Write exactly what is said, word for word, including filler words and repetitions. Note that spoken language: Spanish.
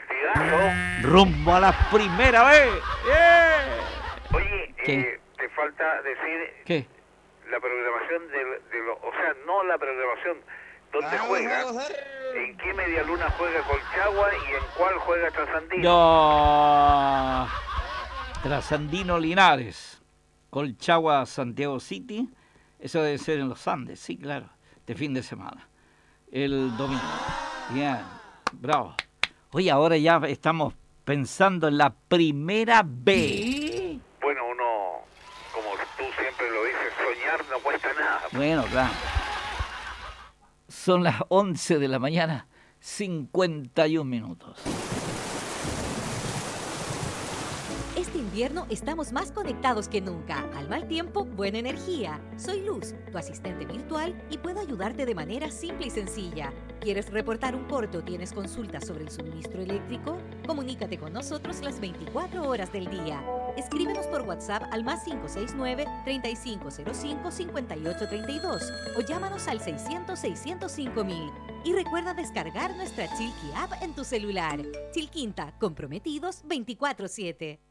partidazo. Rumbo a la primera vez. ¡Yeah! Oye, ¿Qué? eh, te falta decir ¿Qué? la programación de, de lo, o sea, no la programación, dónde juega, en qué media luna juega Colchagua y en cuál juega Trasandino. No. Trasandino Linares, Colchagua Santiago City, eso debe ser en los Andes, sí, claro, de fin de semana, el domingo. Bien, bravo. Oye, ahora ya estamos pensando en la primera B. Bueno, uno, como tú siempre lo dices, soñar no cuesta nada. Bueno, claro. Son las once de la mañana, cincuenta y un minutos. Este invierno estamos más conectados que nunca. Al mal tiempo, buena energía. Soy Luz, tu asistente virtual, y puedo ayudarte de manera simple y sencilla. ¿Quieres reportar un corte o tienes consultas sobre el suministro eléctrico? Comunícate con nosotros las veinticuatro horas del día. Escríbenos por WhatsApp al más cinco seis nueve, treinta y cinco cero cinco, cincuenta y ocho treinta y dos o llámanos al seiscientos, seiscientos cinco mil. Y recuerda descargar nuestra Chilqui App en tu celular. Chilquinta, comprometidos veinticuatro siete.